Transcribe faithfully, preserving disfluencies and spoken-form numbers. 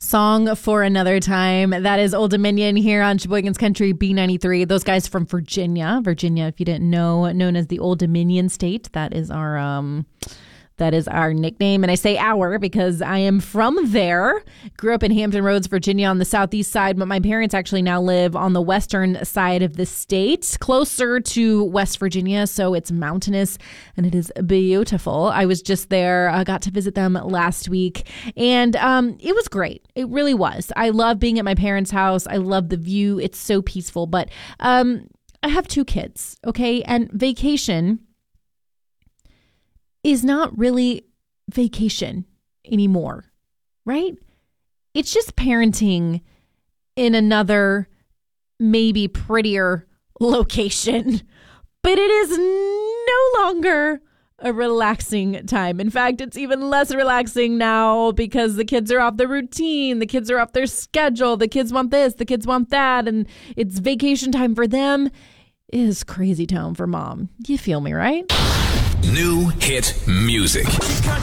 Song for Another Time. That is Old Dominion here on Sheboygan's Country B ninety-three. Those guys from Virginia. Virginia, if you didn't know, known as the Old Dominion State. That is our um, that is our nickname. And I say our because I am from there. Grew up in Hampton Roads, Virginia on the southeast side, but my parents actually now live on the western side of the state, closer to West Virginia. So it's mountainous and it is beautiful. I was just there. I got to visit them last week and um, it was great. It really was. I love being at my parents' house. I love the view. It's so peaceful. But um, I have two kids, okay? And vacation is not really vacation anymore, right? It's just parenting in another, maybe prettier location, but it is no longer a relaxing time. In fact, it's even less relaxing now because the kids are off the routine. The kids are off their schedule. The kids want this, the kids want that, and it's vacation time for them. It is crazy town for mom. You feel me, right? New hit music.